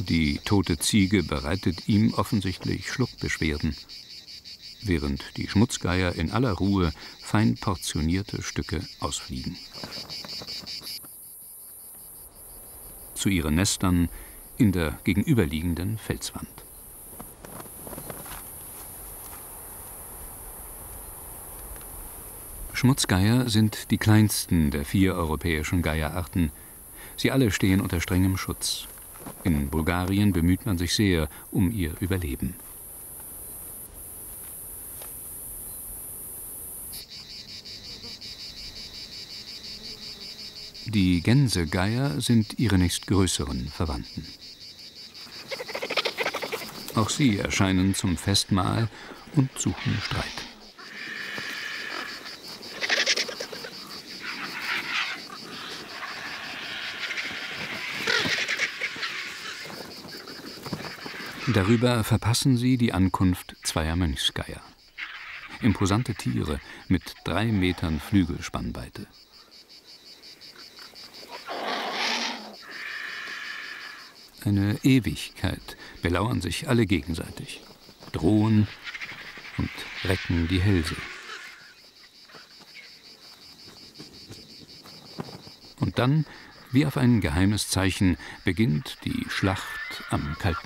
Die tote Ziege bereitet ihm offensichtlich Schluckbeschwerden, während die Schmutzgeier in aller Ruhe fein portionierte Stücke ausfliegen. Zu ihren Nestern in der gegenüberliegenden Felswand. Schmutzgeier sind die kleinsten der 4 europäischen Geierarten. Sie alle stehen unter strengem Schutz. In Bulgarien bemüht man sich sehr um ihr Überleben. Die Gänsegeier sind ihre nächstgrößeren Verwandten. Auch sie erscheinen zum Festmahl und suchen Streit. Darüber verpassen sie die Ankunft zweier Mönchsgeier. Imposante Tiere mit 3 Metern Flügelspannweite. Eine Ewigkeit belauern sich alle gegenseitig, drohen und recken die Hälse. Und dann, wie auf ein geheimes Zeichen, beginnt die Schlacht am kalten